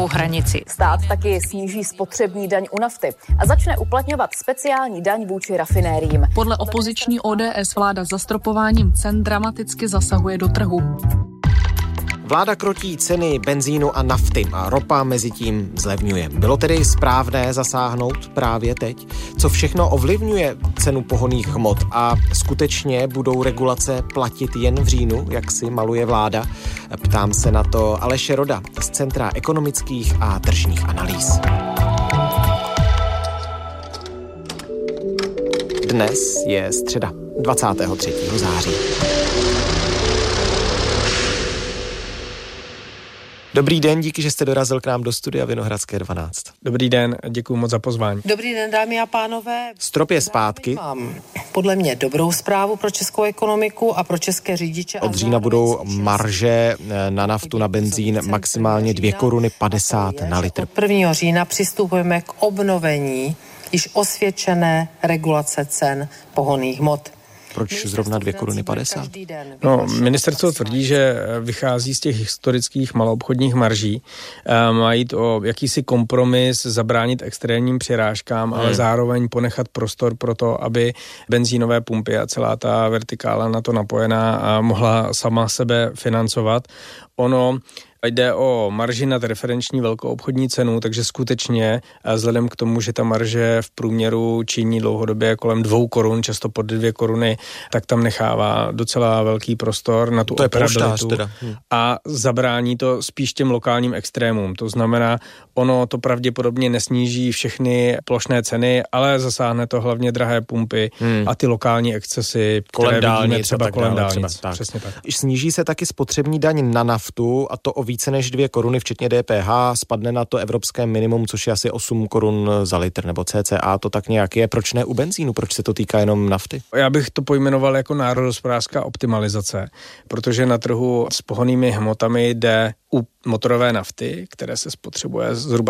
věkovou hranici. Stát taky sníží spotřební daň u nafty a začne uplatňovat speciální daň vůči rafinériím. Podle opoziční ODS vláda zastropováním cen dramaticky zasahuje do trhu. Vláda krotí ceny benzínu a nafty a ropa mezi tím zlevňuje. Bylo tedy správné zasáhnout právě teď? Co všechno ovlivňuje cenu pohonných hmot a skutečně budou regulace platit jen v říjnu, jak si maluje vláda? Ptám se na to Aleše Roda z Centra ekonomických a tržních analýz. Dnes je středa 23. září. Dobrý den, díky, že jste dorazil k nám do studia Vinohradské 12. Dobrý den, děkuji moc za pozvání. Dobrý den, dámy a pánové. Strop je zpátky. Mám podle mě dobrou zprávu pro českou ekonomiku a pro české řidiče. Od října budou marže na naftu, na benzín maximálně 2 koruny 50 na litr. Od 1. října přistupujeme k obnovení již osvědčené regulace cen pohonných hmot. Proč zrovna 2 koruny 50? No, ministerstvo tvrdí, že vychází z těch historických maloobchodních marží. Mají jít o jakýsi kompromis, zabránit extrémním přirážkám, ale zároveň ponechat prostor pro to, aby benzínové pumpy a celá ta vertikála na to napojená mohla sama sebe financovat. Ono jde o marži nad referenční velkoobchodní cenu, takže skutečně vzhledem k tomu, že ta marže v průměru činí dlouhodobě kolem 2 korun, často pod 2 koruny, tak tam nechává docela velký prostor na tu operabilitu a zabrání to spíš těm lokálním extrémům. To znamená, ono to pravděpodobně nesníží všechny plošné ceny, ale zasáhne to hlavně drahé pumpy a ty lokální excesy, které vidíme třeba kolem dálnic. Přesně tak. Sníží se taky spotřební daň na naftu a to o více než 2 koruny, včetně DPH, spadne na to evropské minimum, což je asi 8 korun za litr, nebo cca, to tak nějak je. Proč ne u benzínu? Proč se to týká jenom nafty? Já bych to pojmenoval jako národohospodářská optimalizace, protože na trhu s pohonnými hmotami jde u motorové nafty, které se spotřebuje zhruba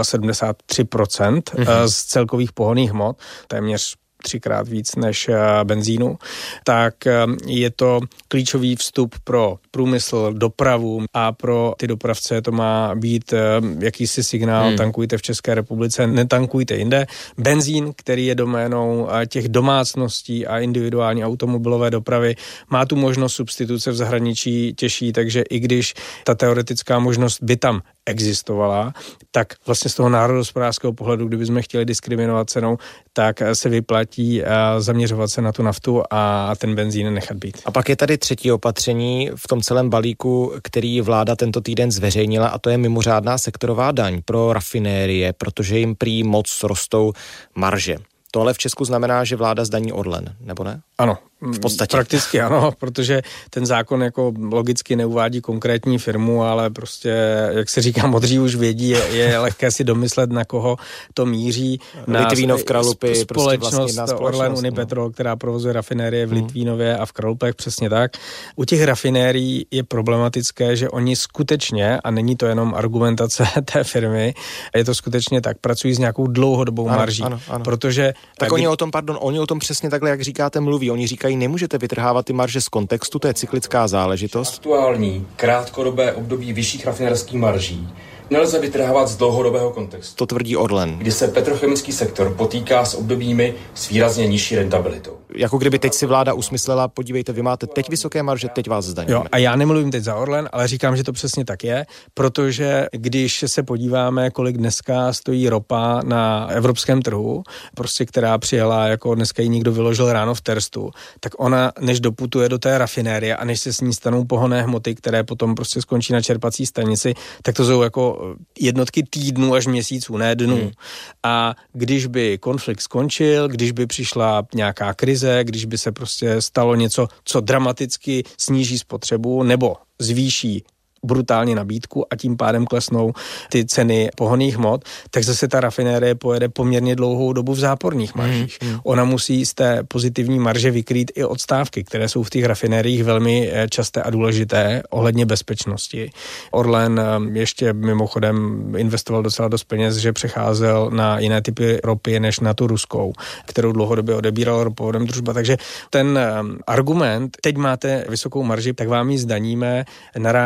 73% z celkových pohonných hmot, téměř 3krát víc než benzínu, tak je to klíčový vstup pro průmysl, dopravu a pro ty dopravce to má být jakýsi signál, tankujte v České republice, netankujte jinde. Benzín, který je doménou těch domácností a individuální automobilové dopravy, má tu možnost substituce v zahraničí těžší, takže i když ta teoretická možnost by tam existovala, tak vlastně z toho národohospodářského pohledu, kdybychom chtěli diskriminovat cenou, tak se vyplatí zaměřovat se na tu naftu a ten benzín nechat být. A pak je tady třetí opatření v tom celém balíku, který vláda tento týden zveřejnila, a to je mimořádná sektorová daň pro rafinérie, protože jim prý moc rostou marže. To ale v Česku znamená, že vláda zdaní Orlen, nebo ne? Ano. V podstatě. Prakticky ano, protože ten zákon jako logicky neuvádí konkrétní firmu, ale prostě, jak se říká, modří už vědí, je lehké si domyslet, na koho to míří. Litvínov, Kralupy, společnost prostě Orlen Unipetrol, která provozuje rafinérie v Litvínově a v Kralupech, přesně tak. U těch rafinérií je problematické, že oni skutečně, a není to jenom argumentace té firmy, je to skutečně tak, pracují s nějakou dlouhodobou marží. Ano. Protože tak oni o tom přesně takhle, jak říkáte, mluví. Oni říkají, nemůžete vytrhávat ty marže z kontextu, to je cyklická záležitost. Aktuální krátkodobé období vyšších rafinéřských marží nelze vytrhávat z dlouhodobého kontextu. To tvrdí Orlen. Kdy se petrochemický sektor potýká s obdobími s výrazně nižší rentabilitou. Jako kdyby teď si vláda usmyslela, podívejte, vy máte teď vysoké marže, teď vás zdaňujeme. Jo, a já nemluvím teď za Orlen, ale říkám, že to přesně tak je, protože když se podíváme, kolik dneska stojí ropa na evropském trhu, prostě která přijela, jako dneska ji někdo vyložil ráno v Terstu, tak ona, než doputuje do té rafinérie a než se s ní stanou pohonné hmoty, které potom prostě skončí na čerpací stanici, tak to jsou jako jednotky týdnů až měsíců, ne dnů. A když by konflikt skončil, když by přišla nějaká krize, když by se prostě stalo něco, co dramaticky sníží spotřebu nebo zvýší brutálně nabídku a tím pádem klesnou ty ceny pohonných hmot, tak zase ta rafinérie pojede poměrně dlouhou dobu v záporných maržích. Ona musí z té pozitivní marže vykrýt i odstávky, které jsou v těch rafinériích velmi časté a důležité ohledně bezpečnosti. Orlen ještě mimochodem investoval docela dost peněz, že přecházel na jiné typy ropy než na tu ruskou, kterou dlouhodobě odebíral ropovodem Družba. Takže ten argument, teď máte vysokou marži, tak vám ji zdaníme, naráží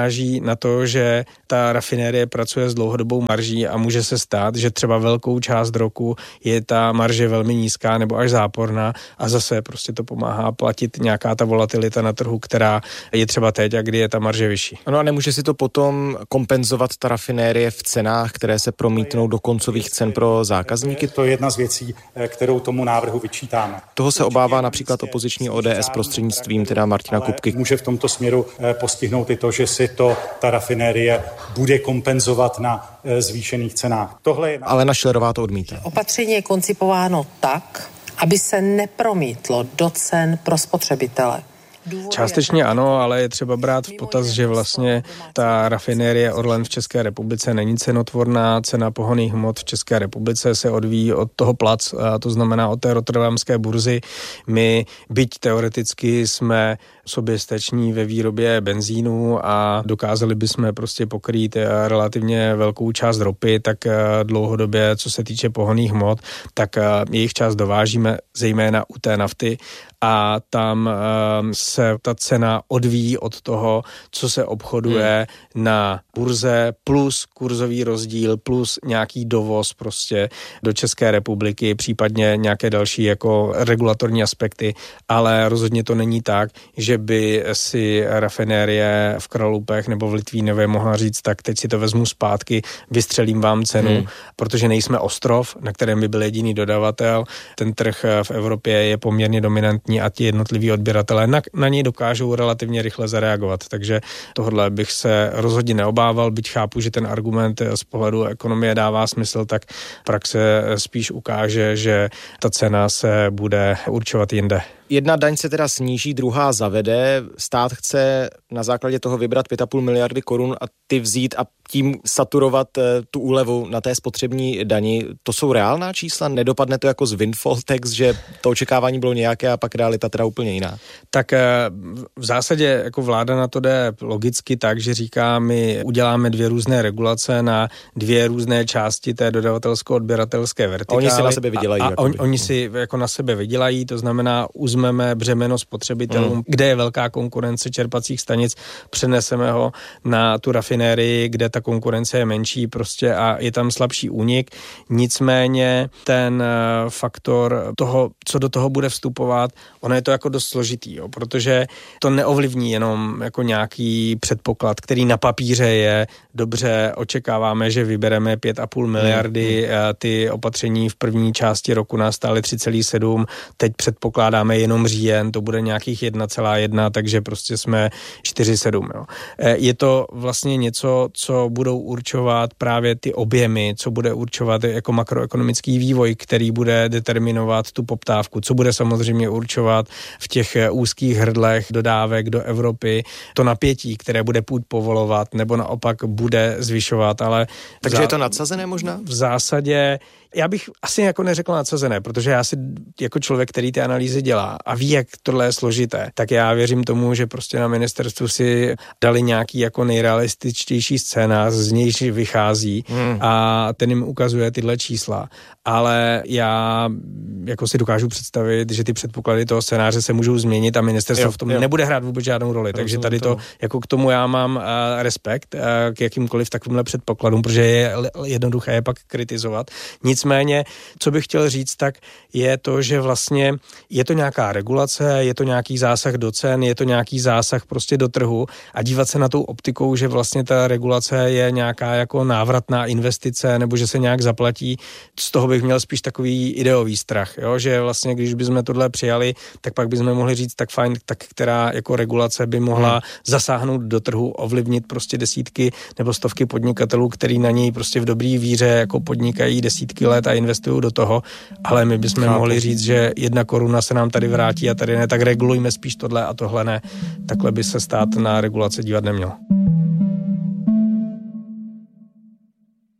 na to, že ta rafinérie pracuje s dlouhodobou marží a může se stát, že třeba velkou část roku je ta marže velmi nízká nebo až záporná a zase prostě to pomáhá platit nějaká ta volatilita na trhu, která je třeba teď a kdy je ta marže vyšší. No a nemůže si to potom kompenzovat ta rafinérie v cenách, které se promítnou do koncových cen pro zákazníky? To je jedna z věcí, kterou tomu návrhu vyčítáme. Toho se obává například opoziční ODS prostřednictvím teda Martina Kupky. Může v tomto směru postihnout i to, že si to ta rafinérie bude kompenzovat na zvýšených cenách. Alena Schillerová to odmítá. Opatření je koncipováno tak, aby se nepromítlo do cen pro spotřebitele. Částečně ano, ale je třeba brát v potaz, že vlastně ta rafinérie Orlen v České republice není cenotvorná. Cena pohonných hmot v České republice se odvíjí od toho plac, to znamená od té rotterdamské burzy. My, byť teoreticky jsme soběstační ve výrobě benzínu a dokázali bychom prostě pokrýt relativně velkou část ropy, tak dlouhodobě, co se týče pohonných hmot, tak jejich část dovážíme zejména u té nafty a tam se ta cena odvíjí od toho, co se obchoduje na burze plus kurzový rozdíl plus nějaký dovoz prostě do České republiky, případně nějaké další jako regulatorní aspekty, ale rozhodně to není tak, že by si rafinérie v Kralupech nebo v Litvínově mohla říct, tak teď si to vezmu zpátky, vystřelím vám cenu, protože nejsme ostrov, na kterém by byl jediný dodavatel. Ten trh v Evropě je poměrně dominantní a ti jednotliví odběratelé na něj dokážou relativně rychle zareagovat. Takže tohle bych se rozhodně neobával, byť chápu, že ten argument z pohledu ekonomie dává smysl, tak praxe spíš ukáže, že ta cena se bude určovat jinde. Jedna daň se teda sníží, druhá zavede. Stát chce na základě toho vybrat 5,5 miliardy korun a ty vzít a tím saturovat tu úlevu na té spotřební dani. To jsou reálná čísla? Nedopadne to jako z windfall tax, že to očekávání bylo nějaké a pak realita teda úplně jiná? Tak v zásadě jako vláda na to jde logicky tak, že říká, my uděláme 2 různé regulace na 2 různé části té dodavatelsko-odběratelské vertikály. Oni si na sebe vydělají. Oni si jako na sebe vydělají, to znamená uzmeme břemeno spotřebitelům, kde je velká konkurence čerpacích stanic, přeneseme ho na tu rafinérii, kde ta konkurence je menší prostě a je tam slabší únik. Nicméně ten faktor toho, co do toho bude vstupovat, ono je to jako dost složitý, jo, protože to neovlivní jenom jako nějaký předpoklad, který na papíře je dobře, očekáváme, že vybereme 5,5 miliardy, ty opatření v první části roku nás stály 3,7, teď předpokládáme jenom říjen, to bude nějakých 1,1, takže prostě jsme 4,7. Jo. Je to vlastně něco, co budou určovat právě ty objemy, co bude určovat jako makroekonomický vývoj, který bude determinovat tu poptávku, co bude samozřejmě určovat v těch úzkých hrdlech dodávek do Evropy to napětí, které bude buď povolovat, nebo naopak bude zvyšovat, ale... Takže je to nadsazené možná? V zásadě já bych asi jako neřekl nadsazené, protože já si jako člověk, který ty analýzy dělá a ví, jak tohle je složité, tak já věřím tomu, že prostě na ministerstvu si dali nějaký jako nejrealističtější scénář, z nějž vychází a ten jim ukazuje tyhle čísla. Ale já jako si dokážu představit, že ty předpoklady toho scénáře se můžou změnit a ministerstvo v tom nebude hrát vůbec žádnou roli. Takže tady to, jako k tomu já mám respekt k jakýmkoliv takovýmhle předpokladům, protože je jednoduché je pak kritizovat. Nicméně, co bych chtěl říct, tak je to, že vlastně je to nějaká regulace, je to nějaký zásah do cen, je to nějaký zásah prostě do trhu a dívat se na tou optikou, že vlastně ta regulace je nějaká jako návratná investice nebo že se nějak zaplatí, z toho bych měl spíš takový ideový strach, jo? Že vlastně, když bychom tohle přijali, tak pak bychom mohli říct, tak fajn, tak která jako regulace by mohla zasáhnout do trhu, ovlivnit prostě desítky nebo stovky podnikatelů, který na něj prostě v dobrý víře jako podnikají desítky let a investují do toho, ale my bychom mohli říct, že 1 koruna se nám tady vrátí a tady ne, tak regulujme spíš tohle a tohle ne. Takhle by se stát na regulace dívat neměl.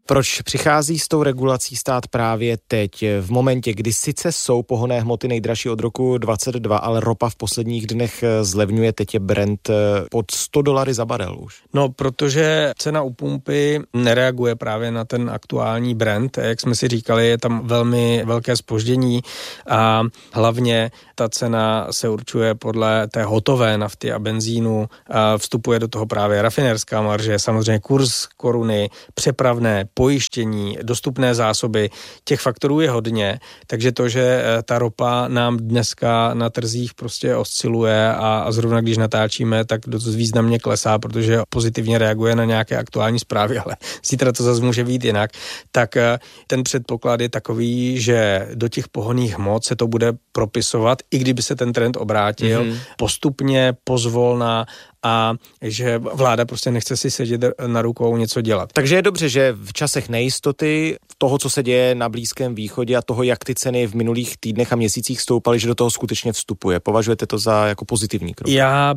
Proč přichází s tou regulací stát právě teď, v momentě, kdy sice jsou pohonné hmoty nejdražší od roku 2022, ale ropa v posledních dnech zlevňuje, teď je Brent pod $100 za barel už? No, protože cena u pumpy nereaguje právě na ten aktuální Brent. Jak jsme si říkali, je tam velmi velké zpoždění a hlavně ta cena se určuje podle té hotové nafty a benzínu. A vstupuje do toho právě rafinérská marže, samozřejmě kurz koruny, přepravné, pojištění, dostupné zásoby. Těch faktorů je hodně, takže to, že ta ropa nám dneska na trzích prostě osciluje a zrovna když natáčíme, tak dost významně klesá, protože pozitivně reaguje na nějaké aktuální zprávy, ale zítra to zase může být jinak, tak ten předpoklad je takový, že do těch pohonných hmot se to bude propisovat, i kdyby se ten trend obrátil, postupně, pozvolna, a že vláda prostě nechce si sedět na rukou něco dělat. Takže je dobře, že v časech nejistoty, toho, co se děje na Blízkém východě a toho, jak ty ceny v minulých týdnech a měsících stoupaly, že do toho skutečně vstupuje. Považujete to za jako pozitivní krok?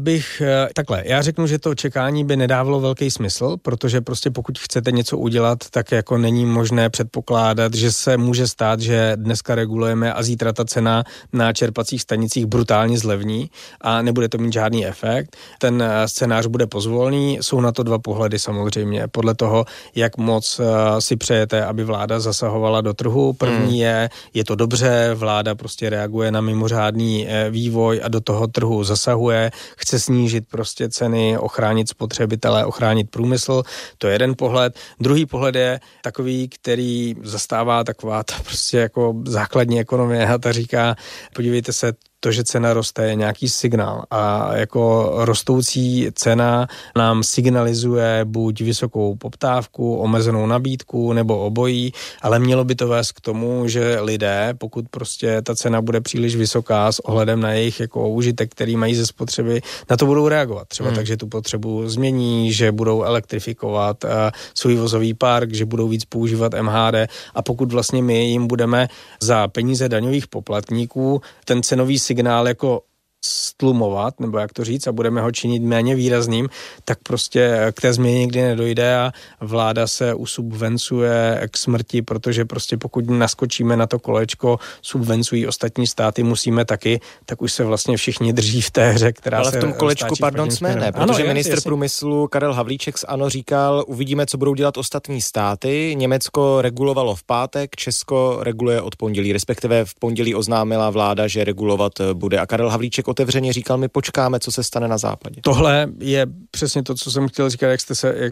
Já řeknu, že to čekání by nedávalo velký smysl, protože prostě pokud chcete něco udělat, tak jako není možné předpokládat, že se může stát, že dneska regulujeme a zítra ta cena na čerpacích stanicích brutálně zlevní a nebude to mít žádný efekt. Ten scénář bude pozvolný, jsou na to dva pohledy samozřejmě, podle toho, jak moc si přejete, aby vláda zasahovala do trhu. První je to dobře, vláda prostě reaguje na mimořádný vývoj a do toho trhu zasahuje, chce snížit prostě ceny, ochránit spotřebitele, ochránit průmysl, to je jeden pohled. Druhý pohled je takový, který zastává taková ta prostě jako základní ekonomie a ta říká, podívejte se, to, že cena roste, je nějaký signál a jako rostoucí cena nám signalizuje buď vysokou poptávku, omezenou nabídku nebo obojí, ale mělo by to vést k tomu, že lidé, pokud prostě ta cena bude příliš vysoká s ohledem na jejich jako užitek, který mají ze spotřeby, na to budou reagovat. Třeba tak, že tu potřebu změní, že budou elektrifikovat svůj vozový park, že budou víc používat MHD a pokud vlastně my jim budeme za peníze daňových poplatníků ten cenový signál jako stlumovat, nebo jak to říct, a budeme ho činit méně výrazným, tak prostě k té změně nikdy nedojde a vláda se usubvencuje k smrti, protože prostě pokud naskočíme na to kolečko, subvencují ostatní státy, musíme taky, tak už se vlastně všichni drží v té hře, která ale se... Ale v tom kolečku, jsme ne, protože ministr průmyslu Karel Havlíček z ANO říkal, uvidíme, co budou dělat ostatní státy. Německo regulovalo v pátek, Česko reguluje od pondělí, respektive v pondělí oznámila vláda, že regulovat bude a Karel Havlíček otevřeně říkal, my počkáme, co se stane na západě. Tohle je přesně to, co jsem chtěl říkat, jak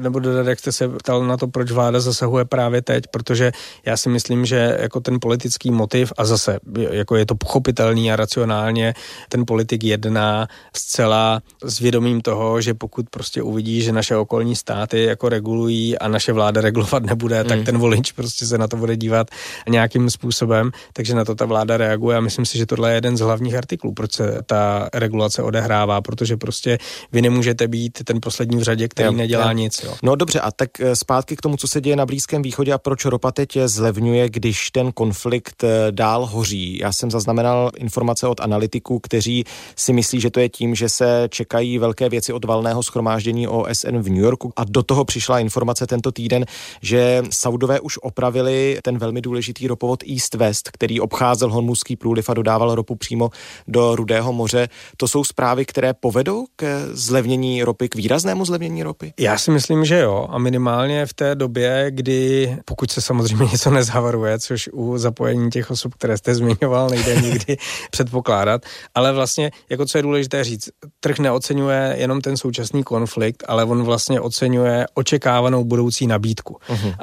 jste se ptal na to, proč vláda zasahuje právě teď, protože já si myslím, že jako ten politický motiv a zase jako je to pochopitelný a racionálně ten politik jedná zcela s vědomím toho, že pokud prostě uvidí, že naše okolní státy jako regulují a naše vláda regulovat nebude, tak ten volič prostě se na to bude dívat nějakým způsobem, takže na to ta vláda reaguje a myslím si, že tohle je jeden z hlavních artiklů, proč se ta regulace odehrává, protože prostě vy nemůžete být ten poslední v řadě, který nedělá nic. Jo. No dobře, a tak zpátky k tomu, co se děje na Blízkém východě a proč ropa teď zlevňuje, když ten konflikt dál hoří. Já jsem zaznamenal informace od analytiků, kteří si myslí, že to je tím, že se čekají velké věci od valného shromáždění OSN v New Yorku a do toho přišla informace tento týden, že Saudové už opravili ten velmi důležitý ropovod East-West, který obcházel Hormuzský průliv a dodával ropu přímo do Rudého moře. To jsou zprávy, které povedou k zlevnění ropy, k výraznému zlevnění ropy? Já si myslím, že jo. A minimálně v té době, kdy, pokud se samozřejmě něco nezavaruje, což u zapojení těch osob, které jste zmiňoval, nejde nikdy předpokládat, ale vlastně, jako co je důležité říct, trh neoceňuje jenom ten současný konflikt, ale on vlastně oceňuje očekávanou budoucí nabídku.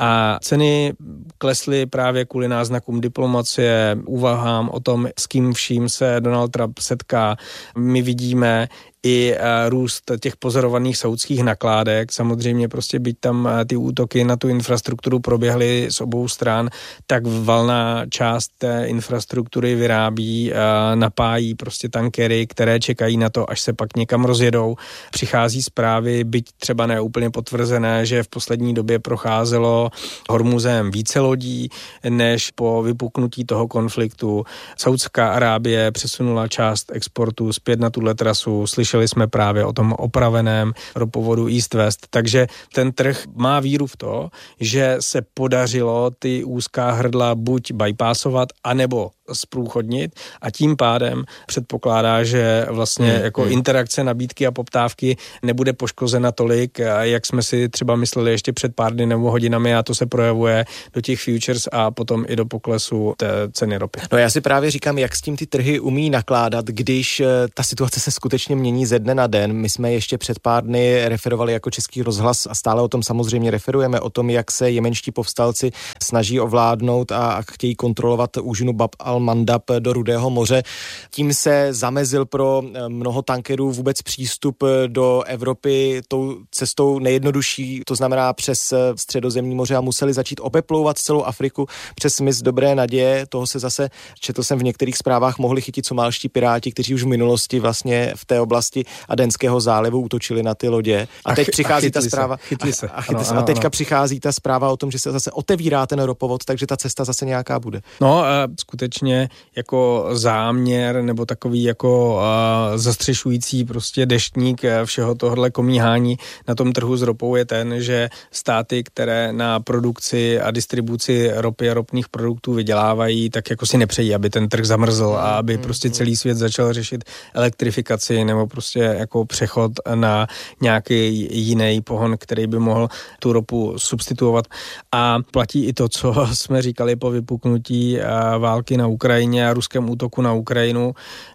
A ceny klesly právě kvůli náznakům diplomacie, úvahám o tom, s kým vším se Donald Trump setká. My vidíme i růst těch pozorovaných saudských nakládek. Samozřejmě prostě byť tam ty útoky na tu infrastrukturu proběhly z obou stran, tak valná část té infrastruktury vyrábí, napájí prostě tankery, které čekají na to, až se pak někam rozjedou. Přichází zprávy, byť třeba neúplně potvrzené, že v poslední době procházelo Hormuzem více lodí, než po vypuknutí toho konfliktu. Saudská Arábie přesunula část exportu zpět na tuhle trasu. slyšeli jsme právě o tom opraveném ropovodu East-West, takže ten trh má víru v to, že se podařilo ty úzká hrdla buď bypassovat, anebo zprůchodnit a tím pádem předpokládá, že vlastně jako interakce nabídky a poptávky nebude poškozena tolik, jak jsme si třeba mysleli ještě před pár dny nebo hodinami, a to se projevuje do těch futures a potom i do poklesu té ceny ropy. No já si právě říkám, jak s tím ty trhy umí nakládat, když ta situace se skutečně mění ze dne na den. My jsme ještě před pár dny referovali jako Český rozhlas a stále o tom samozřejmě referujeme, o tom, jak se jemenští povstalci snaží ovládnout a chtějí kontrolovat úžinu Bab al-Mandab do Rudého moře. Tím se zamezil pro mnoho tankerů vůbec přístup do Evropy tou cestou nejjednodušší, to znamená přes Středozemní moře, a museli začít opeplouvat celou Afriku přes mys Dobré naděje. Toho se zase, četl jsem v některých zprávách, mohli chytit somálští piráti, kteří už v minulosti vlastně v té oblasti Adenského zálivu útočili na ty lodě. A teď přichází ta zpráva. A teďka přichází ta zpráva o tom, že se zase otevírá ten ropovod, takže ta cesta zase nějaká bude. No, skutečně jako záměr nebo takový jako zastřešující prostě deštník všeho tohle komíhání na tom trhu s ropou je ten, že státy, které na produkci a distribuci ropy a ropných produktů vydělávají, tak jako si nepřejí, aby ten trh zamrzl a aby prostě celý svět začal řešit elektrifikaci nebo prostě jako přechod na nějaký jiný pohon, který by mohl tu ropu substituovat. A platí i to, co jsme říkali po vypuknutí války na Ukrajině a ruském útoku na Ukrajinu,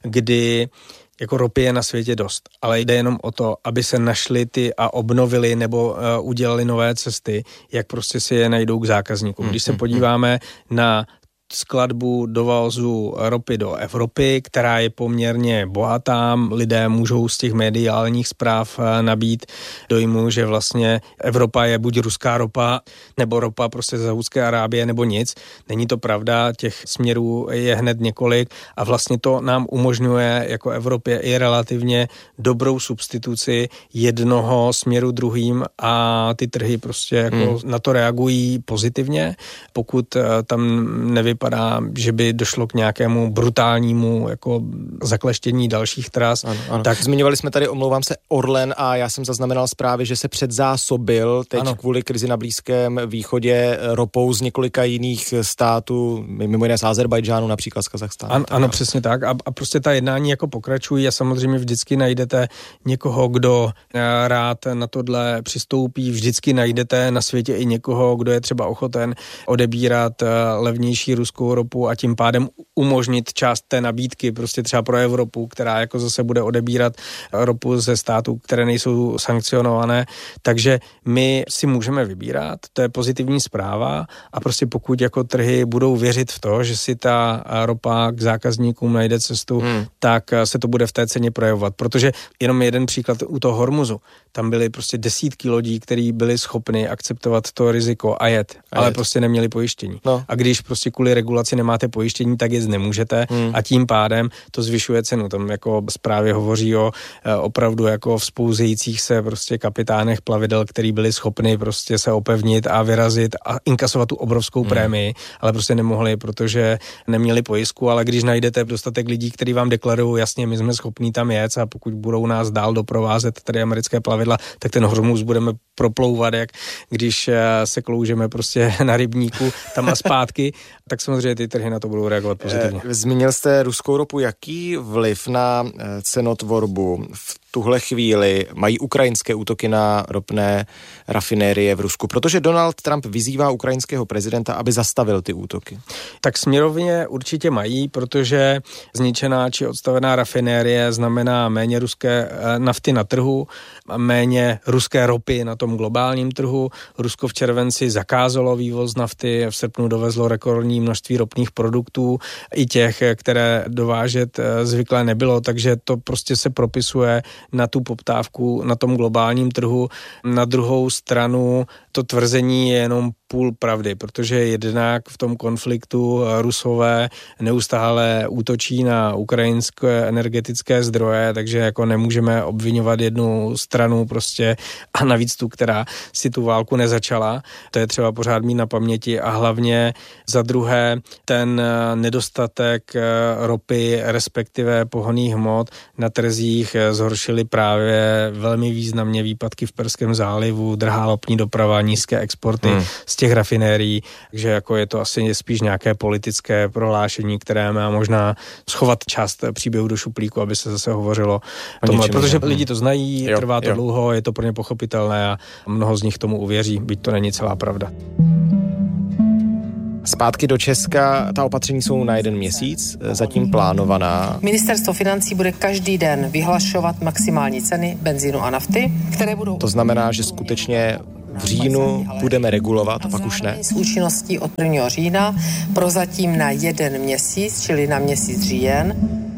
kdy jako ropy je na světě dost, ale jde jenom o to, aby se našli ty a obnovili nebo udělali nové cesty, jak prostě si je najdou k zákazníkům. Když se podíváme na skladbu dovozu ropy do Evropy, která je poměrně bohatá. Lidé můžou z těch mediálních zpráv nabít dojmu, že vlastně Evropa je buď ruská ropa, nebo ropa prostě z Saúdské Arábie, nebo nic. Není to pravda, těch směrů je hned několik a vlastně to nám umožňuje jako Evropě i relativně dobrou substituci jednoho směru druhým a ty trhy prostě jako na to reagují pozitivně. Pokud tam nevypadá, že by došlo k nějakému brutálnímu jako zakleštění dalších tras. Ano. Tak zmiňovali jsme tady, omlouvám se, Orlen a já jsem zaznamenal zprávy, že se předzásobil teď kvůli krizi na Blízkém východě ropou z několika jiných států, mimo jiné z Azerbajdžánu, například z Kazachstánu. Ano, přesně tak. A prostě ta jednání jako pokračují a samozřejmě vždycky najdete někoho, kdo rád na tohle přistoupí. Vždycky najdete na světě i někoho, kdo je třeba ochoten odebírat levnější ruskou ropu a tím pádem umožnit část té nabídky prostě třeba pro Evropu, která jako zase bude odebírat ropu ze států, které nejsou sankcionované. Takže my si můžeme vybírat, to je pozitivní zpráva a prostě pokud jako trhy budou věřit v to, že si ta ropa k zákazníkům najde cestu, tak se to bude v té ceně projevovat. Protože jenom jeden příklad u toho Hormuzu, tam byly prostě desítky lodí, které byly schopny akceptovat to riziko a jet, ale prostě neměli pojištění. No. A když prostě kvůli regulaci nemáte pojištění, tak jet nemůžete a tím pádem to zvyšuje cenu. Tam jako zprávě hovoří o opravdu jako vzpouzejících se prostě kapitánech plavidel, který byli schopni prostě se opevnit a vyrazit a inkasovat tu obrovskou prémii, ale prostě nemohli, protože neměli pojistku, ale když najdete dostatek lidí, kteří vám deklarují jasně, my jsme schopní tam jet a pokud budou nás dál doprovázet tady americké plavidla, tak ten Hormuz budeme proplouvat, jak když se kloužeme prostě na rybníku tam a zpátky, tak samozřejmě ty trhy na to budou reagovat pozitivně. Zmínil jste ruskou ropu. Jaký vliv na cenotvorbu v tuhle chvíli mají ukrajinské útoky na ropné rafinérie v Rusku? Protože Donald Trump vyzývá ukrajinského prezidenta, aby zastavil ty útoky. Tak směrovně určitě mají, protože zničená či odstavená rafinérie znamená méně ruské nafty na trhu, méně ruské ropy na tom globálním trhu. Rusko v červenci zakázalo vývoz nafty, v srpnu dovezlo rekordní množství ropných produktů, i těch, které dovážet zvyklé nebylo, takže to prostě se propisuje na tu poptávku na tom globálním trhu. Na druhou stranu to tvrzení je jenom půl pravdy, protože jednak v tom konfliktu Rusové neustále útočí na ukrajinské energetické zdroje, takže jako nemůžeme obvinovat jednu stranu prostě a navíc tu, která si tu válku nezačala. To je třeba pořád mít na paměti a hlavně za druhé ten nedostatek ropy, respektive pohonných hmot na trzích zhoršil řešili právě velmi významně výpadky v Perském zálivu, drahá lopní doprava, nízké exporty z těch rafinérií, takže jako je to asi spíš nějaké politické prohlášení, které má možná schovat část příběhu do šuplíku, aby se zase hovořilo tomhle, protože lidi to znají, trvá to dlouho, je to pro ně pochopitelné a mnoho z nich tomu uvěří, byť to není celá pravda. Zpátky do Česka, ta opatření jsou na 1 měsíc, zatím plánovaná. Ministerstvo financí bude každý den vyhlašovat maximální ceny benzínu a nafty, které budou... To znamená, že skutečně v říjnu budeme regulovat, pak už ne? S účinností od 1. října, prozatím na 1 měsíc, čili na měsíc říjen.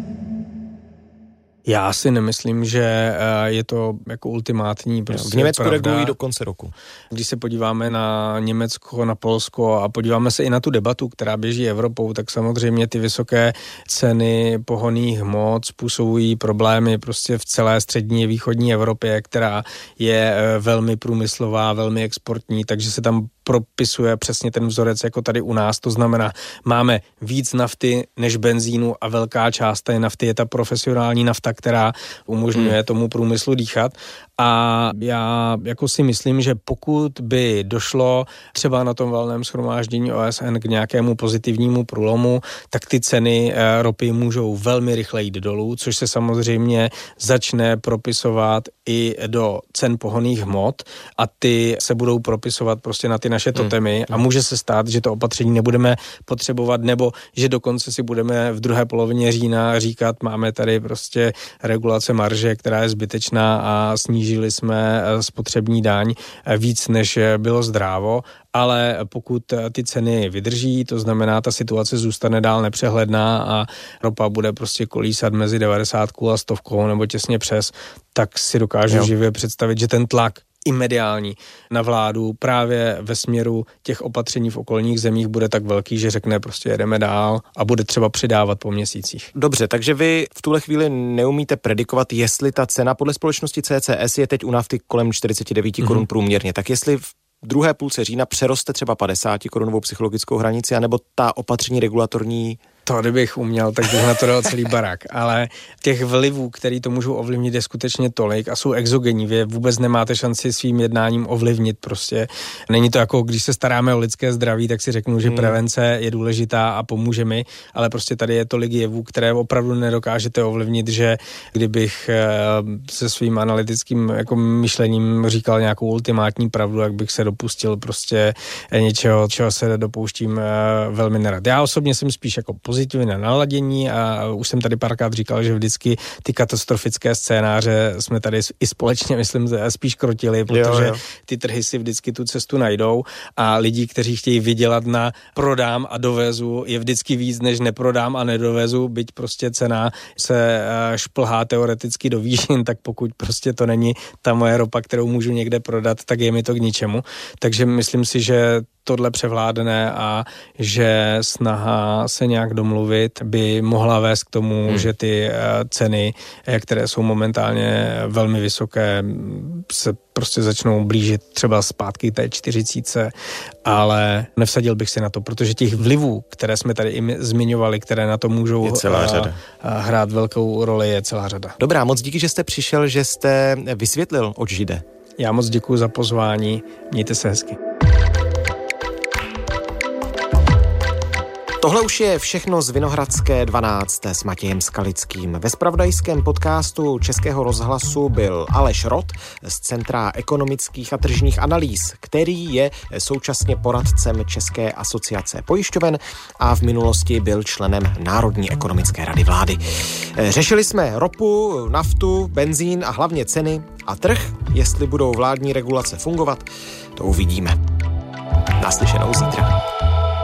Já si nemyslím, že je to jako ultimátní prostě v Německu pravda. regulují do konce roku. Když se podíváme na Německo, na Polsko a podíváme se i na tu debatu, která běží Evropou, tak samozřejmě ty vysoké ceny pohonných hmot způsobují problémy prostě v celé střední a východní Evropě, která je velmi průmyslová, velmi exportní, takže se tam propisuje přesně ten vzorec jako tady u nás. To znamená, máme víc nafty než benzínu a velká část té nafty je ta profesionální nafta, která umožňuje tomu průmyslu dýchat. A já jako si myslím, že pokud by došlo třeba na tom valném shromáždění OSN k nějakému pozitivnímu průlomu, tak ty ceny ropy můžou velmi rychle jít dolů, což se samozřejmě začne propisovat i do cen pohonných hmot a ty se budou propisovat prostě na ty naše totemy a může se stát, že to opatření nebudeme potřebovat nebo že dokonce si budeme v druhé polovině října říkat, máme tady prostě regulace marže, která je zbytečná a snížili jsme spotřební daň víc, než bylo zdrávo, ale pokud ty ceny vydrží, to znamená, ta situace zůstane dál nepřehledná a ropa bude prostě kolísat mezi 90 a 100 nebo těsně přes, tak si dokážu živě představit, že ten tlak i mediální na vládu právě ve směru těch opatření v okolních zemích bude tak velký, že řekne prostě jedeme dál a bude třeba přidávat po měsících. Dobře, takže vy v tuhle chvíli neumíte predikovat, jestli ta cena podle společnosti CCS je teď u nafty kolem 49 korun průměrně, tak jestli v druhé půlce října přeroste třeba 50 korunovou psychologickou hranici, anebo ta opatření regulatorní. To, kdybych uměl, tak bych na to dal celý barák, ale těch vlivů, který to můžou ovlivnit, je skutečně tolik a jsou exogenní. Vy vůbec nemáte šanci svým jednáním ovlivnit prostě. Není to jako, když se staráme o lidské zdraví, tak si řeknu, že prevence je důležitá a pomůže mi, ale prostě tady je tolik jevů, které opravdu nedokážete ovlivnit, že kdybych se svým analytickým jako myšlením říkal nějakou ultimátní pravdu, jak bych se dopustil prostě něčeho, čeho se dopouštím velmi nerad. Já osobně jsem spíš jako pozitivně naladění a už jsem tady párkrát říkal, že vždycky ty katastrofické scénáře jsme tady i společně, myslím, spíš krotili, protože ty trhy si vždycky tu cestu najdou a lidí, kteří chtějí vydělat na prodám a dovezu, je vždycky víc, než neprodám a nedovezu, byť prostě cena se šplhá teoreticky do výšin, tak pokud prostě to není ta moje ropa, kterou můžu někde prodat, tak je mi to k ničemu. Takže myslím si, že tohle převládne a že snaha se nějak domluvit by mohla vést k tomu, že ty ceny, které jsou momentálně velmi vysoké, se prostě začnou blížit třeba zpátky té 40, ale nevsadil bych si na to, protože těch vlivů, které jsme tady i zmiňovali, které na to můžou hrát velkou roli, je celá řada. Dobrá, moc díky, že jste přišel, že jste vysvětlil, oč jde. Já moc děkuji za pozvání, mějte se hezky. Tohle už je všechno z Vinohradské 12 s Matějem Skalickým. Ve zpravodajském podcastu Českého rozhlasu byl Aleš Rot z Centra ekonomických a tržních analýz, který je současně poradcem České asociace pojišťoven a v minulosti byl členem Národní ekonomické rady vlády. Řešili jsme ropu, naftu, benzín a hlavně ceny a trh. Jestli budou vládní regulace fungovat, to uvidíme. Naslyšenou zítra.